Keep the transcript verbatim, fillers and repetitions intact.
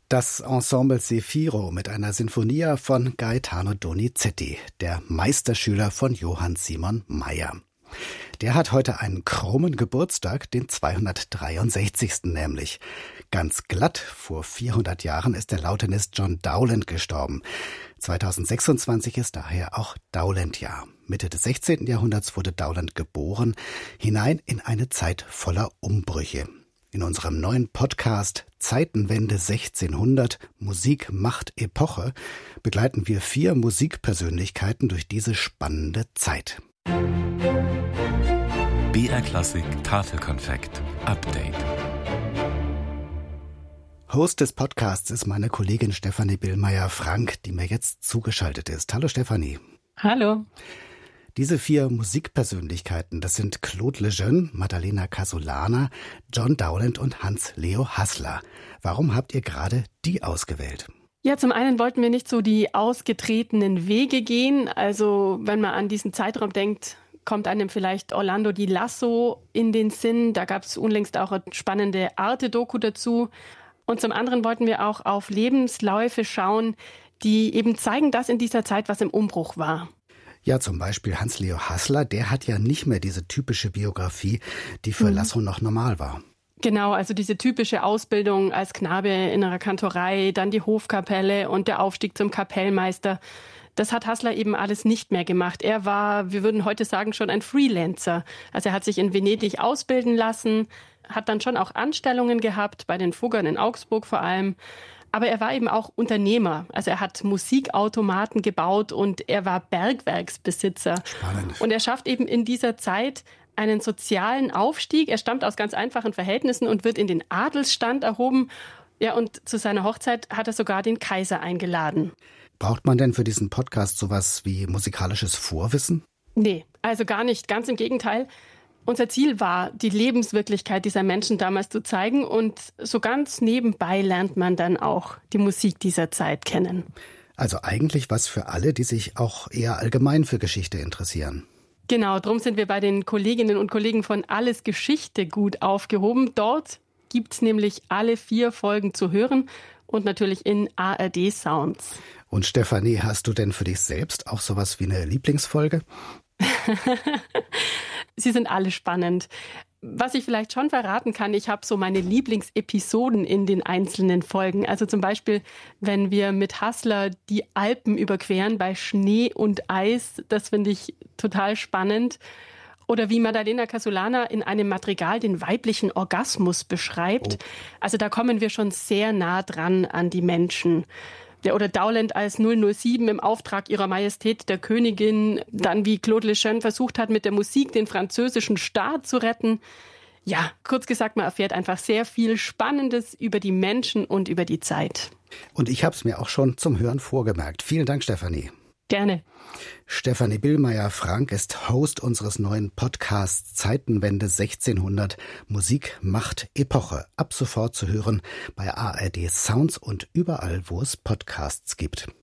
Das Ensemble Zefiro mit einer Sinfonia von Gaetano Donizetti, der Meisterschüler von Johann Simon Mayr. Der hat heute einen krummen Geburtstag, den zweihundertdreiundsechzigsten nämlich. Ganz glatt, vor vierhundert Jahren ist der Lautenist John Dowland gestorben. zweitausendsechsundzwanzig ist daher auch Dowland-Jahr. Mitte des sechzehnten Jahrhunderts wurde Dowland geboren, hinein in eine Zeit voller Umbrüche. In unserem neuen Podcast Zeitenwende sechzehnhundert – Musik macht Epoche begleiten wir vier Musikpersönlichkeiten durch diese spannende Zeit. B R Klassik Tafelkonfekt Update. Host des Podcasts ist meine Kollegin Stefanie Billmeier-Frank, die mir jetzt zugeschaltet ist. Hallo Stefanie. Hallo. Diese vier Musikpersönlichkeiten, das sind Claude Lejeune, Maddalena Casolana, John Dowland und Hans-Leo Haßler. Warum habt ihr gerade die ausgewählt? Ja, zum einen wollten wir nicht so die ausgetretenen Wege gehen. Also wenn man an diesen Zeitraum denkt, kommt einem vielleicht Orlando di Lasso in den Sinn. Da gab es unlängst auch eine spannende Arte-Doku dazu. Und zum anderen wollten wir auch auf Lebensläufe schauen, die eben zeigen, dass in dieser Zeit was im Umbruch war. Ja, zum Beispiel Hans-Leo Haßler, der hat ja nicht mehr diese typische Biografie, die für mhm. Lasso noch normal war. Genau, also diese typische Ausbildung als Knabe in einer Kantorei, dann die Hofkapelle und der Aufstieg zum Kapellmeister. Das hat Haßler eben alles nicht mehr gemacht. Er war, wir würden heute sagen, schon ein Freelancer. Also er hat sich in Venedig ausbilden lassen, hat dann schon auch Anstellungen gehabt, bei den Fuggern in Augsburg vor allem. Aber er war eben auch Unternehmer. Also er hat Musikautomaten gebaut und er war Bergwerksbesitzer. Spannend. Und er schafft eben in dieser Zeit einen sozialen Aufstieg. Er stammt aus ganz einfachen Verhältnissen und wird in den Adelsstand erhoben. Ja, und zu seiner Hochzeit hat er sogar den Kaiser eingeladen. Braucht man denn für diesen Podcast sowas wie musikalisches Vorwissen? Nee, also gar nicht. Ganz im Gegenteil. Unser Ziel war, die Lebenswirklichkeit dieser Menschen damals zu zeigen und so ganz nebenbei lernt man dann auch die Musik dieser Zeit kennen. Also eigentlich was für alle, die sich auch eher allgemein für Geschichte interessieren. Genau, darum sind wir bei den Kolleginnen und Kollegen von Alles Geschichte gut aufgehoben. Dort gibt's nämlich alle vier Folgen zu hören und natürlich in A R D Sounds. Und Stefanie, hast du denn für dich selbst auch sowas wie eine Lieblingsfolge? Sie sind alle spannend. Was ich vielleicht schon verraten kann, ich habe so meine Lieblingsepisoden in den einzelnen Folgen. Also zum Beispiel, wenn wir mit Haßler die Alpen überqueren bei Schnee und Eis. Das finde ich total spannend. Oder wie Maddalena Casolana in einem Madrigal den weiblichen Orgasmus beschreibt. Oh. Also da kommen wir schon sehr nah dran an die Menschen. Der oder Dowland als null null sieben im Auftrag ihrer Majestät der Königin, dann wie Claude Lejeune versucht hat, mit der Musik den französischen Staat zu retten. Ja, kurz gesagt, man erfährt einfach sehr viel Spannendes über die Menschen und über die Zeit. Und ich habe es mir auch schon zum Hören vorgemerkt. Vielen Dank, Stefanie. Gerne. Stefanie Billmeier-Frank ist Host unseres neuen Podcasts Zeitenwende sechzehnhundert – Musik macht Epoche. Ab sofort zu hören bei A R D Sounds und überall, wo es Podcasts gibt.